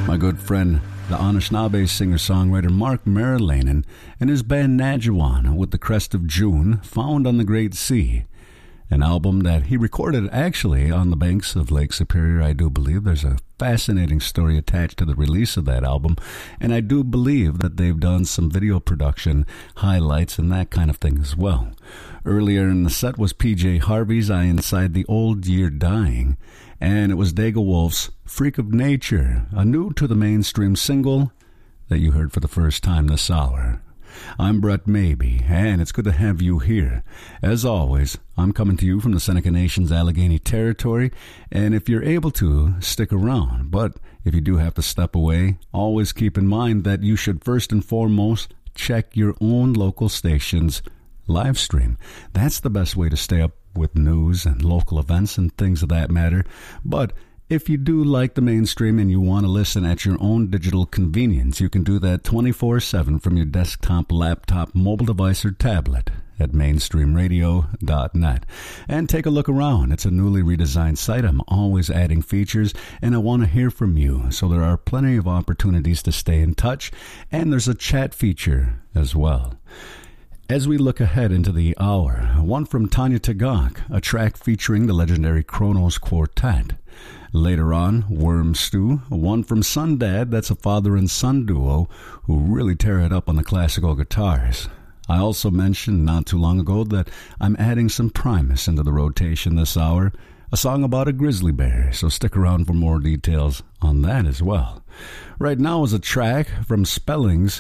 My good friend, the Anishinaabe singer-songwriter Mark Merlanen and his band Nadjuan with The Crest of June, Found on the Great Sea, an album that he recorded actually on the banks of Lake Superior, I do believe. There's a fascinating story attached to the release of that album, and I do believe that they've done some video production highlights and that kind of thing as well. Earlier in the set was PJ Harvey's I Inside the Old Year Dying, and it was Daigle Wolf's Freak of Nature, a new to the mainstream single that you heard for the first time this hour. I'm Brett Maybe, and it's good to have you here. As always, I'm coming to you from the Seneca Nation's Allegheny Territory, and if you're able to, stick around. But if you do have to step away, always keep in mind that you should first and foremost check your own local station's live stream. That's the best way to stay up with news and local events and things of that matter. But if you do like the mainstream and you want to listen at your own digital convenience, you can do that 24/7 from your desktop, laptop, mobile device, or tablet at mainstreamradio.net. And take a look around. It's a newly redesigned site. I'm always adding features, and I want to hear from you. So there are plenty of opportunities to stay in touch, and there's a chat feature as well. As we look ahead into the hour, one from Tanya Tagaq, a track featuring the legendary Kronos Quartet. Later on, Worm Stew, one from Sundad, that's a father and son duo who really tear it up on the classical guitars. I also mentioned not too long ago that I'm adding some Primus into the rotation this hour, a song about a grizzly bear, so stick around for more details on that as well. Right now is a track from Spelling's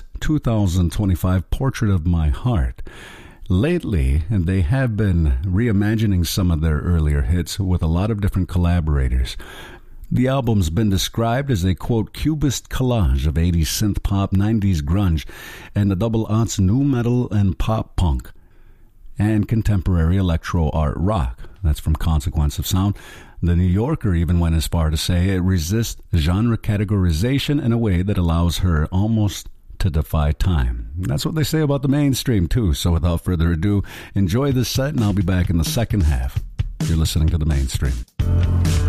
2025 Portrait of My Heart. Lately, they have been reimagining some of their earlier hits with a lot of different collaborators. The album's been described as a, quote, cubist collage of 80s synth pop, 90s grunge, and the double aughts nu metal and pop punk, and contemporary electro art rock. That's from Consequence of Sound. The New Yorker even went as far to say it resists genre categorization in a way that allows her almost to defy time. That's what they say about the mainstream, too. So without further ado, enjoy this set, and I'll be back in the second half. You're listening to The Mainstream.